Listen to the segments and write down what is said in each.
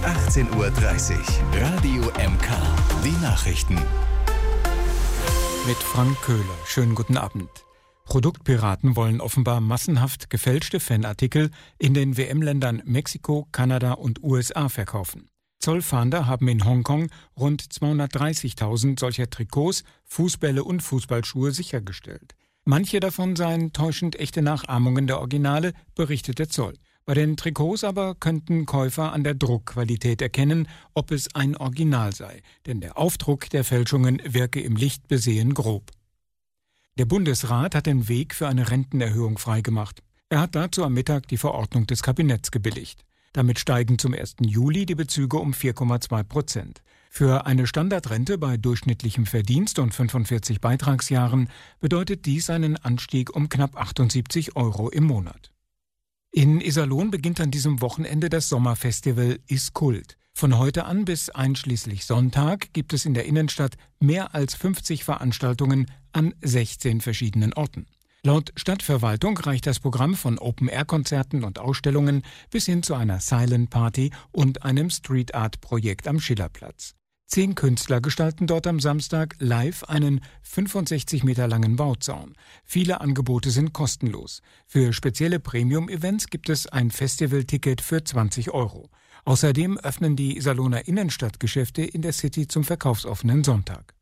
18:30 Uhr. Radio MK. Die Nachrichten. Mit Frank Köhler. Schönen guten Abend. Produktpiraten wollen offenbar massenhaft gefälschte Fanartikel in den WM-Ländern Mexiko, Kanada und USA verkaufen. Zollfahnder haben in Hongkong rund 230.000 solcher Trikots, Fußbälle und Fußballschuhe sichergestellt. Manche davon seien täuschend echte Nachahmungen der Originale, berichtet der Zoll. Bei den Trikots aber könnten Käufer an der Druckqualität erkennen, ob es ein Original sei, denn der Aufdruck der Fälschungen wirke im Licht besehen grob. Der Bundesrat hat den Weg für eine Rentenerhöhung freigemacht. Er hat dazu am Mittag die Verordnung des Kabinetts gebilligt. Damit steigen zum 1. Juli die Bezüge um 4,2%. Für eine Standardrente bei durchschnittlichem Verdienst und 45 Beitragsjahren bedeutet dies einen Anstieg um knapp 78 € im Monat. In Iserlohn beginnt an diesem Wochenende das Sommerfestival Is Kult. Von heute an bis einschließlich Sonntag gibt es in der Innenstadt mehr als 50 Veranstaltungen an 16 verschiedenen Orten. Laut Stadtverwaltung reicht das Programm von Open-Air-Konzerten und Ausstellungen bis hin zu einer Silent Party und einem Street-Art-Projekt am Schillerplatz. 10 Künstler gestalten dort am Samstag live einen 65 Meter langen Bauzaun. Viele Angebote sind kostenlos. Für spezielle Premium-Events gibt es ein Festivalticket für 20 €. Außerdem öffnen die Iserlohner Innenstadtgeschäfte in der City zum verkaufsoffenen Sonntag.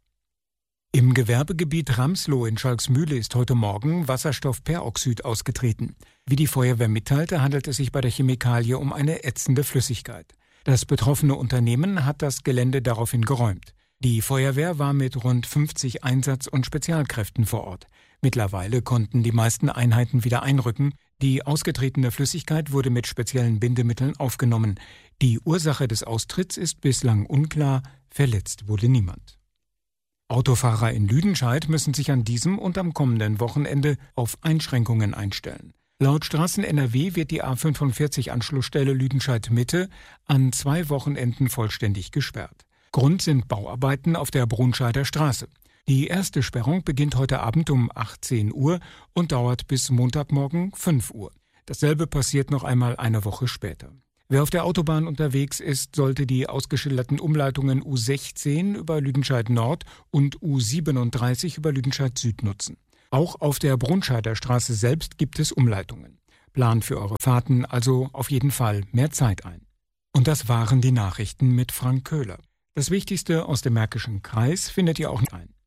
Im Gewerbegebiet Ramsloh in Schalksmühle ist heute Morgen Wasserstoffperoxid ausgetreten. Wie die Feuerwehr mitteilte, handelt es sich bei der Chemikalie um eine ätzende Flüssigkeit. Das betroffene Unternehmen hat das Gelände daraufhin geräumt. Die Feuerwehr war mit rund 50 Einsatz- und Spezialkräften vor Ort. Mittlerweile konnten die meisten Einheiten wieder einrücken. Die ausgetretene Flüssigkeit wurde mit speziellen Bindemitteln aufgenommen. Die Ursache des Austritts ist bislang unklar. Verletzt wurde niemand. Autofahrer in Lüdenscheid müssen sich an diesem und am kommenden Wochenende auf Einschränkungen einstellen. Laut Straßen NRW wird die A45-Anschlussstelle Lüdenscheid-Mitte an 2 Wochenenden vollständig gesperrt. Grund sind Bauarbeiten auf der Brunscheider Straße. Die erste Sperrung beginnt heute Abend um 18 Uhr und dauert bis Montagmorgen 5 Uhr. Dasselbe passiert noch einmal eine Woche später. Wer auf der Autobahn unterwegs ist, sollte die ausgeschilderten Umleitungen U16 über Lüdenscheid Nord und U37 über Lüdenscheid Süd nutzen. Auch auf der Brunscheider Straße selbst gibt es Umleitungen. Plant für eure Fahrten also auf jeden Fall mehr Zeit ein. Und das waren die Nachrichten mit Frank Köhler. Das Wichtigste aus dem Märkischen Kreis findet ihr auch ein.